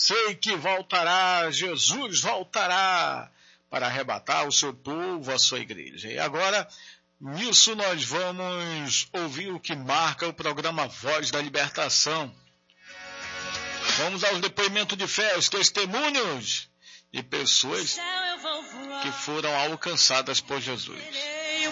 sei que voltará, Jesus voltará para arrebatar o seu povo, a sua igreja. E agora, nisso nós vamos ouvir o que marca o programa Voz da Libertação. Vamos aos depoimentos de fé, os testemunhos de pessoas que foram alcançadas por Jesus.